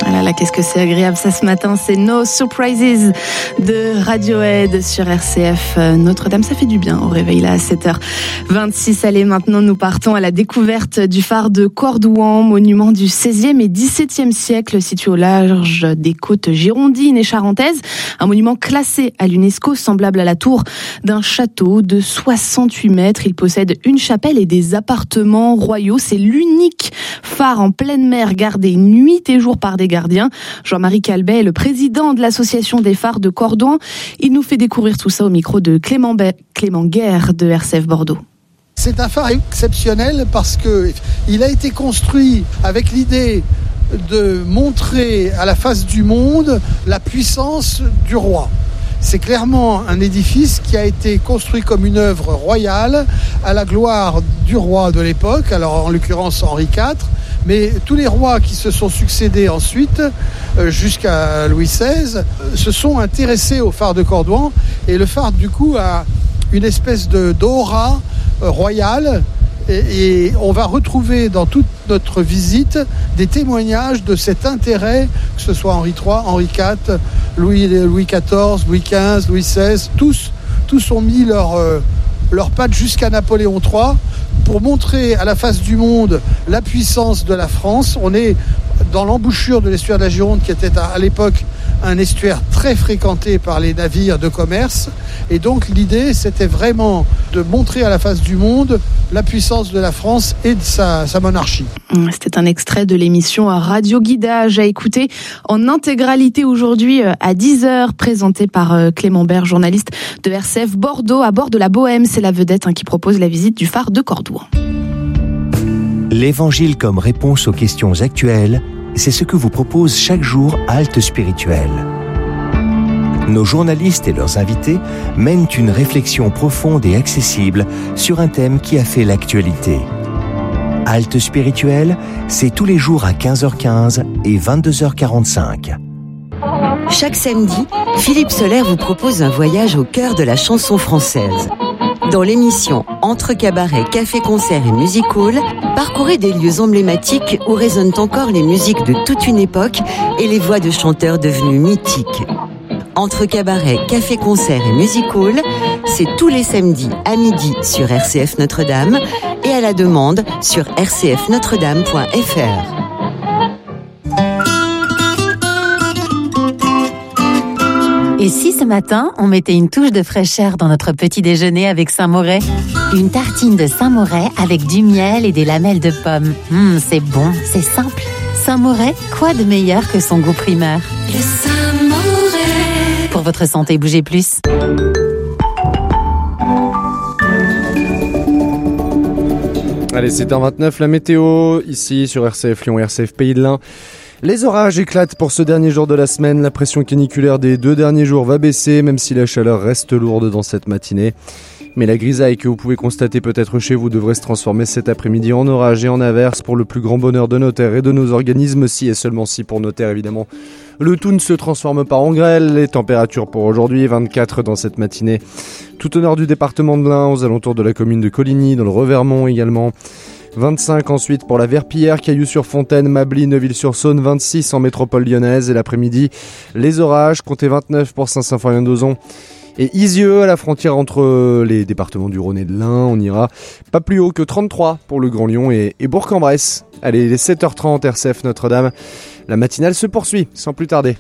Ah là là, qu'est-ce que c'est agréable ça ce matin, c'est No Surprises de Radiohead sur RCF. Notre-Dame, ça fait du bien au réveil là à 7h26. Allez, maintenant nous partons à la découverte du phare de Cordouan, monument du XVIe et XVIIe siècle situé au large des côtes girondines et charentaises. Un monument classé à l'UNESCO, semblable à la tour d'un château de 68 mètres. Il possède une chapelle et des appartements royaux. C'est l'unique phare en pleine mer gardé nuit et jour par des gardiens. Jean-Marie Calbet est le président de l'association des phares de Cordouan. Il nous fait découvrir tout ça au micro de Clément Guerre de RCF Bordeaux. C'est un phare exceptionnel parce qu'il a été construit avec l'idée de montrer à la face du monde la puissance du roi. C'est clairement un édifice qui a été construit comme une œuvre royale à la gloire du roi de l'époque, alors en l'occurrence Henri IV, mais tous les rois qui se sont succédés ensuite, jusqu'à Louis XVI, se sont intéressés au phare de Cordouan, et le phare du coup a une espèce d'aura royale, et on va retrouver dans toute notre visite des témoignages de cet intérêt, que ce soit Henri III, Henri IV, Louis XIV, Louis XV, Louis XVI, tous ont mis leurs pattes jusqu'à Napoléon III pour montrer à la face du monde la puissance de la France. On est dans l'embouchure de l'estuaire de la Gironde, qui était à l'époque un estuaire très fréquenté par les navires de commerce. Et donc l'idée, c'était vraiment de montrer à la face du monde la puissance de la France et de sa monarchie. C'était un extrait de l'émission Radio Guidage à écouter en intégralité aujourd'hui à 10h, présenté par Clément Guerre, journaliste de RCF Bordeaux à bord de la Bohème. C'est la vedette qui propose la visite du phare de Cordouan. L'Évangile comme réponse aux questions actuelles, c'est ce que vous propose chaque jour Halte Spirituelle. Nos journalistes et leurs invités mènent une réflexion profonde et accessible sur un thème qui a fait l'actualité. Halte Spirituelle, c'est tous les jours à 15h15 et 22h45. Chaque samedi, Philippe Soler vous propose un voyage au cœur de la chanson française. Dans l'émission Entre cabaret, café-concert et music hall, parcourez des lieux emblématiques où résonnent encore les musiques de toute une époque et les voix de chanteurs devenus mythiques. Entre cabaret, café-concert et music hall, c'est tous les samedis à midi sur RCF Notre-Dame et à la demande sur rcfnotredame.fr. Et si ce matin, on mettait une touche de fraîcheur dans notre petit déjeuner avec Saint-Moret ? Une tartine de Saint-Moret avec du miel et des lamelles de pommes. C'est bon, c'est simple. Saint-Moret, quoi de meilleur que son goût primeur ? Le Saint-Moret. Pour votre santé, bougez plus. Allez, c'est 7h29, la météo, ici sur RCF Lyon, RCF Pays de l'Ain. Les orages éclatent pour ce dernier jour de la semaine. La pression caniculaire des 2 derniers jours va baisser, même si la chaleur reste lourde dans cette matinée. Mais la grisaille que vous pouvez constater peut-être chez vous devrait se transformer cet après-midi en orage et en averse pour le plus grand bonheur de nos terres et de nos organismes, si et seulement si pour nos terres évidemment. Le tout ne se transforme pas en grêle. Les températures pour aujourd'hui, 24 dans cette matinée. Tout au nord du département de l'Ain, aux alentours de la commune de Coligny, dans le Revermont également. 25 ensuite pour la Verpillière, Cailloux-sur-Fontaine, Mably, Neuville-sur-Saône, 26 en métropole lyonnaise. Et l'après-midi, les orages, comptez 29 pour Saint-Symphorien-d'Ozon et Isieux, à la frontière entre les départements du Rhône et de l'Ain. On ira pas plus haut que 33 pour le Grand Lyon et Bourg-en-Bresse. Allez, il est 7h30, RCF Notre-Dame. La matinale se poursuit sans plus tarder.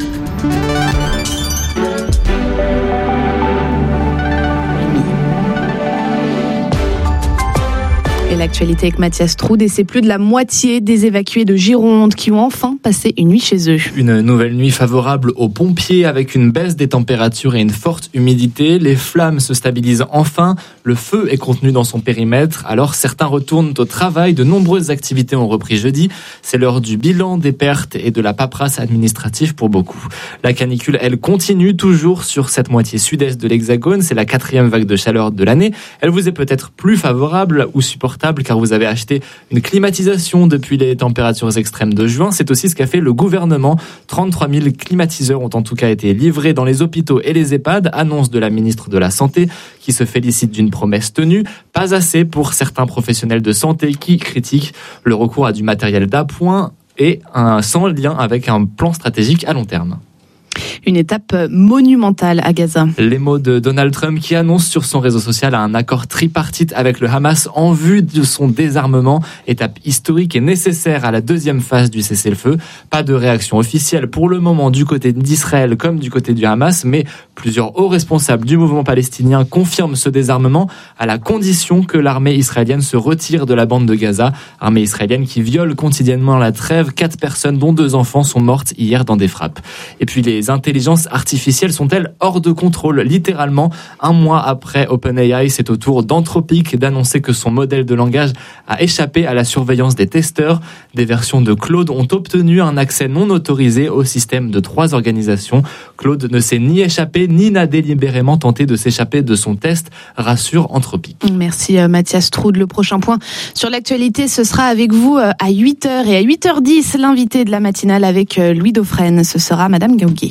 Et l'actualité avec Mathias Troud, et c'est plus de la moitié des évacués de Gironde qui ont enfin passé une nuit chez eux. Une nouvelle nuit favorable aux pompiers avec une baisse des températures et une forte humidité. Les flammes se stabilisent enfin, le feu est contenu dans son périmètre. Alors certains retournent au travail, de nombreuses activités ont repris jeudi. C'est l'heure du bilan des pertes et de la paperasse administrative pour beaucoup. La canicule, elle continue toujours sur cette moitié sud-est de l'Hexagone. C'est la 4e vague de chaleur de l'année. Elle vous est peut-être plus favorable ou supportable car vous avez acheté une climatisation depuis les températures extrêmes de juin. C'est aussi ce qu'a fait le gouvernement. 33 000 climatiseurs ont en tout cas été livrés dans les hôpitaux et les EHPAD, annonce de la ministre de la Santé qui se félicite d'une promesse tenue. Pas assez pour certains professionnels de santé qui critiquent le recours à du matériel d'appoint. et sans lien avec un plan stratégique à long terme. Une étape monumentale à Gaza. Les mots de Donald Trump qui annonce sur son réseau social un accord tripartite avec le Hamas en vue de son désarmement. Étape historique et nécessaire à la deuxième phase du cessez-le-feu. Pas de réaction officielle pour le moment du côté d'Israël comme du côté du Hamas, mais plusieurs hauts responsables du mouvement palestinien confirment ce désarmement à la condition que l'armée israélienne se retire de la bande de Gaza. Armée israélienne qui viole quotidiennement la trêve. 4 personnes, dont 2 enfants, sont mortes hier dans des frappes. Et puis les intelligences artificielles sont-elles hors de contrôle? Littéralement, un mois après OpenAI, c'est au tour d'Anthropic d'annoncer que son modèle de langage a échappé à la surveillance des testeurs. Des versions de Claude ont obtenu un accès non autorisé au système de 3 organisations. Claude ne s'est ni échappé, ni n'a délibérément tenté de s'échapper de son test, rassure Anthropic. Merci Mathias Troud. Le prochain point sur l'actualité, ce sera avec vous à 8h et à 8h10, l'invité de la matinale avec Louis Dauphren. Ce sera Madame Gauguet.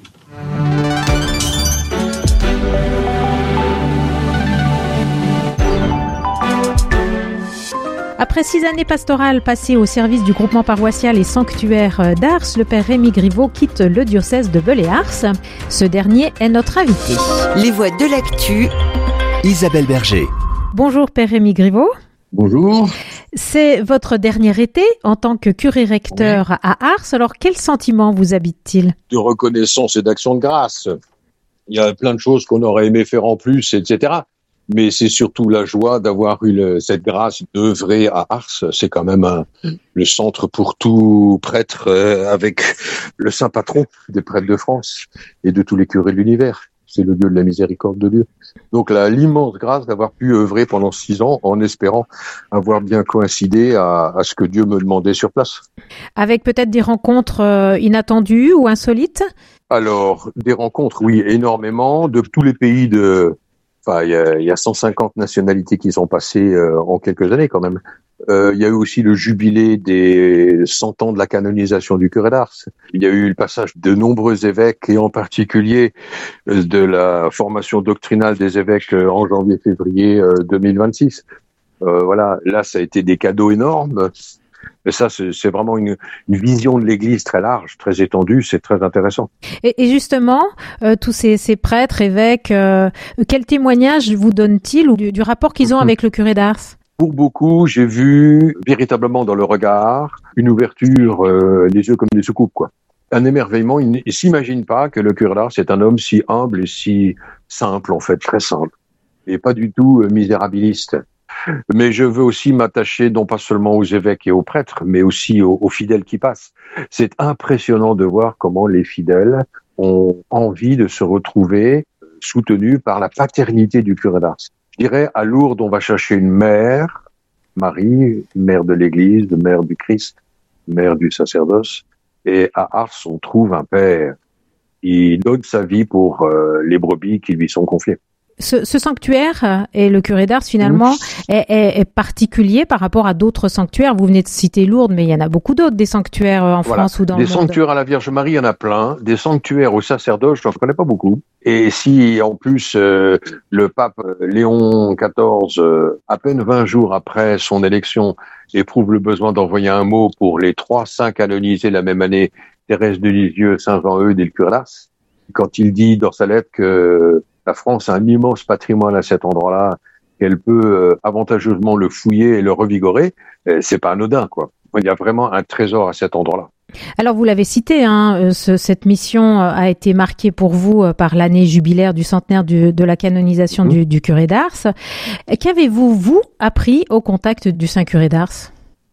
Après 6 années pastorales passées au service du groupement paroissial et sanctuaire d'Ars, le père Rémi Griveau quitte le diocèse de Beul-et-Ars. Ce dernier est notre invité. Les voix de l'actu. Isabelle Berger. Bonjour père Rémi Griveau. Bonjour. C'est votre dernier été en tant que curé-recteur à Ars. Alors quel sentiment vous habite-t-il? De reconnaissance et d'action de grâce. Il y a plein de choses qu'on aurait aimé faire en plus, etc. Mais c'est surtout la joie d'avoir eu cette grâce d'œuvrer à Ars. C'est quand même le centre pour tout prêtre avec le saint patron des prêtres de France et de tous les curés de l'univers. C'est le lieu de la miséricorde de Dieu. Donc l'immense grâce d'avoir pu œuvrer pendant 6 ans en espérant avoir bien coïncidé à ce que Dieu me demandait sur place. Avec peut-être des rencontres inattendues ou insolites? Alors, des rencontres, oui, énormément, de tous les pays de... Enfin, il y a 150 nationalités qui sont passées en quelques années quand même. Il y a eu aussi le jubilé des 100 ans de la canonisation du curé d'Ars. Il y a eu le passage de nombreux évêques et en particulier de la formation doctrinale des évêques en janvier-février 2026. Voilà, là ça a été des cadeaux énormes. Mais ça, c'est vraiment une vision de l'Église très large, très étendue, c'est très intéressant. Et justement, tous ces prêtres, évêques, quel témoignage vous donnent-ils du rapport qu'ils ont avec le curé d'Ars? Pour beaucoup, j'ai vu véritablement dans le regard une ouverture, les yeux comme des soucoupes, quoi. Un émerveillement. Ils ne s'imaginent pas que le curé d'Ars est un homme si humble et si simple, en fait, très simple, et pas du tout misérabiliste. Mais je veux aussi m'attacher non pas seulement aux évêques et aux prêtres, mais aussi aux fidèles qui passent. C'est impressionnant de voir comment les fidèles ont envie de se retrouver soutenus par la paternité du curé d'Ars. Je dirais, à Lourdes, on va chercher une mère, Marie, mère de l'Église, mère du Christ, mère du sacerdoce. Et à Ars, on trouve un père qui donne sa vie pour les brebis qui lui sont confiées. Ce sanctuaire et le curé d'Ars finalement est particulier par rapport à d'autres sanctuaires. Vous venez de citer Lourdes, mais il y en a beaucoup d'autres des sanctuaires en France ou dans le monde. Des sanctuaires à la Vierge Marie, il y en a plein. Des sanctuaires au sacerdoce, je n'en connais pas beaucoup. Et si en plus le pape Léon XIV, à peine 20 jours après son élection, éprouve le besoin d'envoyer un mot pour les 3 saints canonisés la même année, Thérèse de Lisieux, Saint Jean-Eudes et le curé d'Ars, quand il dit dans sa lettre que la France a un immense patrimoine à cet endroit-là, qu'elle peut avantageusement le fouiller et le revigorer, c'est pas anodin, quoi. Il y a vraiment un trésor à cet endroit-là. Alors vous l'avez cité, cette mission a été marquée pour vous par l'année jubilaire du centenaire de la canonisation du curé d'Ars. Qu'avez-vous, vous, appris au contact du Saint curé d'Ars?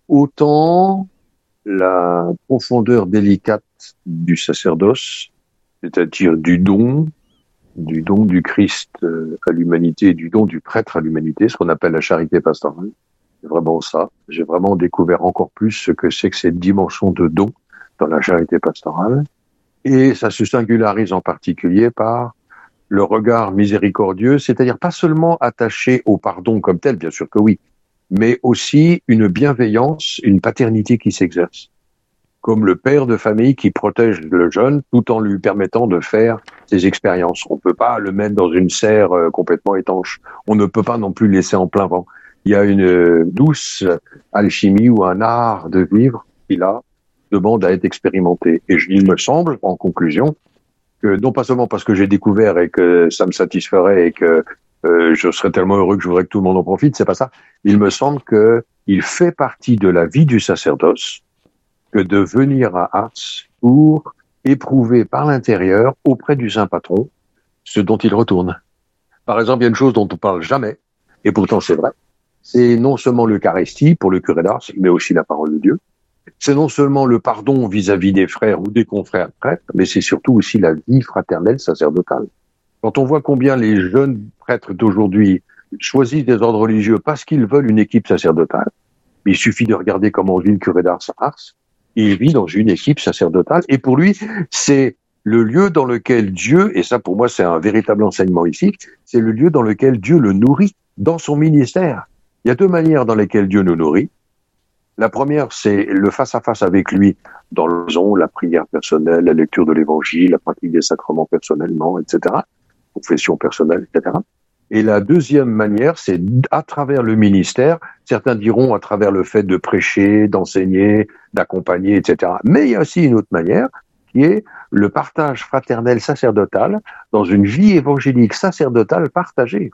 Autant la profondeur délicate du sacerdoce, c'est-à-dire du don du Christ à l'humanité, du don du prêtre à l'humanité, ce qu'on appelle la charité pastorale. C'est vraiment ça. J'ai vraiment découvert encore plus ce que c'est que cette dimension de don dans la charité pastorale. Et ça se singularise en particulier par le regard miséricordieux, c'est-à-dire pas seulement attaché au pardon comme tel, bien sûr que oui, mais aussi une bienveillance, une paternité qui s'exerce. Comme le père de famille qui protège le jeune tout en lui permettant de faire ses expériences. On ne peut pas le mettre dans une serre complètement étanche. On ne peut pas non plus le laisser en plein vent. Il y a une douce alchimie ou un art de vivre qu'il a demande à être expérimentée. Et il me semble, en conclusion, que non pas seulement parce que j'ai découvert et que ça me satisferait et que je serais tellement heureux que je voudrais que tout le monde en profite, c'est pas ça. Il me semble que il fait partie de la vie du sacerdoce que de venir à Ars pour éprouver par l'intérieur, auprès du Saint Patron, ce dont il retourne. Par exemple, il y a une chose dont on parle jamais, et pourtant c'est vrai, c'est non seulement l'Eucharistie pour le curé d'Ars, mais aussi la parole de Dieu. C'est non seulement le pardon vis-à-vis des frères ou des confrères prêtres, mais c'est surtout aussi la vie fraternelle sacerdotale. Quand on voit combien les jeunes prêtres d'aujourd'hui choisissent des ordres religieux parce qu'ils veulent une équipe sacerdotale, il suffit de regarder comment vit le curé d'Ars à Ars. Il vit dans une équipe sacerdotale, et pour lui, c'est le lieu dans lequel Dieu, et ça pour moi c'est un véritable enseignement ici, c'est le lieu dans lequel Dieu le nourrit dans son ministère. Il y a deux manières dans lesquelles Dieu nous nourrit. La première, c'est le face-à-face avec lui dans l'oraison, la prière personnelle, la lecture de l'évangile, la pratique des sacrements personnellement, etc., confession personnelle, etc. Et la deuxième manière, c'est à travers le ministère, certains diront à travers le fait de prêcher, d'enseigner, d'accompagner, etc. Mais il y a aussi une autre manière, qui est le partage fraternel sacerdotal dans une vie évangélique sacerdotale partagée.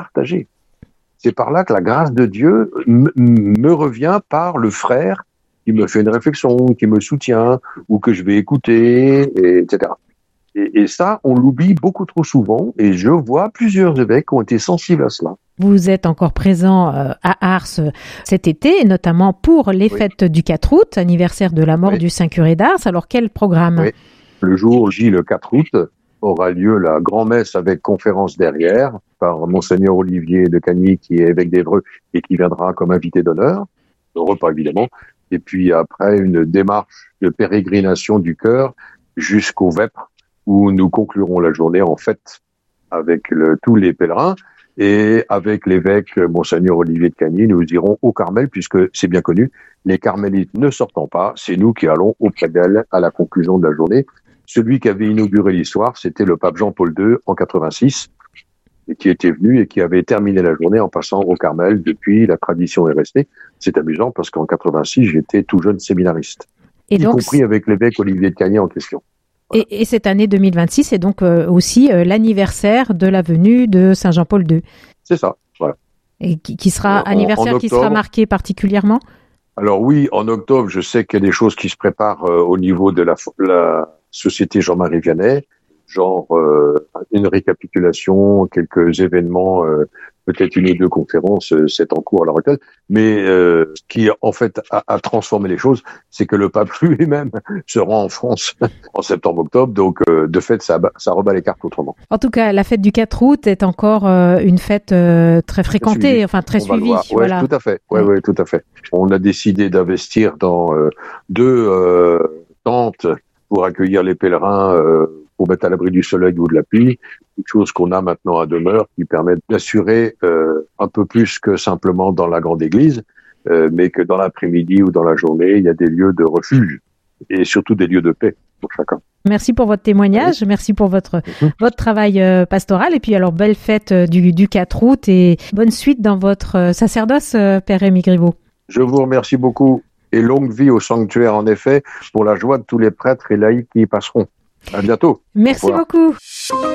C'est par là que la grâce de Dieu me revient par le frère qui me fait une réflexion, qui me soutient, ou que je vais écouter, etc. Et ça, on l'oublie beaucoup trop souvent, et je vois plusieurs évêques qui ont été sensibles à cela. Vous êtes encore présent à Ars cet été, notamment pour les fêtes du 4 août, anniversaire de la mort du Saint curé d'Ars. Alors, quel programme ? Le jour J, le 4 août, aura lieu la grand-messe avec conférence derrière par Monseigneur Olivier de Cagny, qui est évêque d'Évreux et qui viendra comme invité d'honneur, le repas évidemment, et puis après une démarche de pérégrination du cœur jusqu'au Vêpres, où nous conclurons la journée en fête avec tous les pèlerins, et avec l'évêque Monseigneur Olivier de Cagny, nous irons au Carmel, puisque c'est bien connu, les carmélites ne sortant pas, c'est nous qui allons auprès d'elle à la conclusion de la journée. Celui qui avait inauguré l'histoire, c'était le pape Jean-Paul II en 86, et qui était venu et qui avait terminé la journée en passant au Carmel. Depuis, la tradition est restée. C'est amusant parce qu'en 86, j'étais tout jeune séminariste, y compris avec l'évêque Olivier de Cagny en question. Voilà. Et cette année 2026, c'est donc aussi l'anniversaire de la venue de Saint Jean-Paul II. C'est ça, voilà. Et qui sera anniversaire qui sera marqué particulièrement ? Alors oui, en octobre, je sais qu'il y a des choses qui se préparent au niveau de la Société Jean-Marie Vianney, genre une récapitulation, quelques événements, peut-être une ou deux conférences, c'est en cours à l'heure actuelle. Mais ce qui en fait a transformé les choses, c'est que le pape lui-même se rend en France en septembre-octobre, donc de fait ça rebat les cartes autrement. En tout cas, la fête du 4 août est encore une fête très fréquentée, enfin très suivie. Voilà. Tout à fait. Ouais, tout à fait. On a décidé d'investir dans deux tentes pour accueillir les pèlerins, pour mettre à l'abri du soleil ou de la pluie, quelque chose qu'on a maintenant à demeure qui permet d'assurer un peu plus que simplement dans la grande église, mais que dans l'après-midi ou dans la journée, il y a des lieux de refuge et surtout des lieux de paix pour chacun. Merci pour votre témoignage, merci pour votre travail pastoral, et puis alors belle fête du 4 août et bonne suite dans votre sacerdoce, Père Rémi Griveau. Je vous remercie beaucoup et longue vie au sanctuaire en effet, pour la joie de tous les prêtres et laïcs qui y passeront. À bientôt. Merci beaucoup.